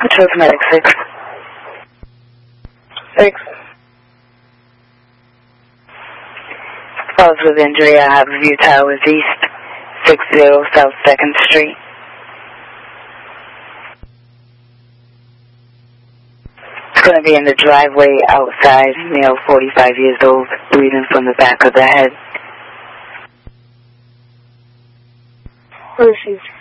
Patrol Medic 6. 6. Calls with injury at Haverview Towers East, 60 South 2nd Street. It's going to be in the driveway outside, male 45 years old, bleeding from the back of the head. Received.